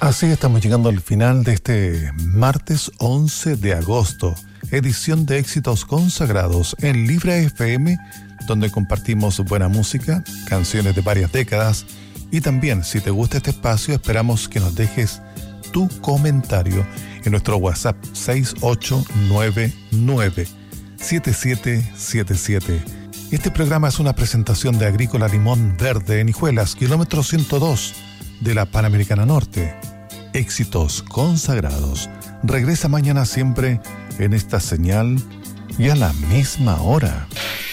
Así estamos llegando al final de este martes 11 de agosto, edición de Éxitos Consagrados en Libre FM, donde compartimos buena música, canciones de varias décadas y también, si te gusta este espacio, esperamos que nos dejes tu comentario en nuestro WhatsApp 6899-7777. Este programa es una presentación de Agrícola Limón Verde en Hijuelas, kilómetro 102 de la Panamericana Norte. Éxitos Consagrados regresa mañana siempre en esta señal y a la misma hora.